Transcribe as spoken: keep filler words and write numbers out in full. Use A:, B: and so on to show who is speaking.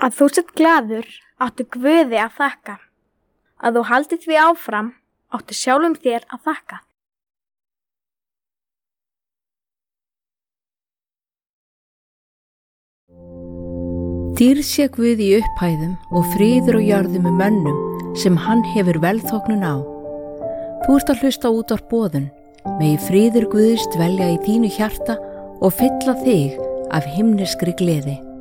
A: Að þú sett glaður áttu Guði að þakka. Að þú haldið því áfram áttu sjálfum þér að þakka.
B: Dýrð sé Guð í upphæðum og friður og jörðum með mönnum sem hann hefur velþóknun á. Þú ert að hlusta út á boðun, megi friður Guðs dvelja í þínu hjarta og fylla þig af himneskri gleði.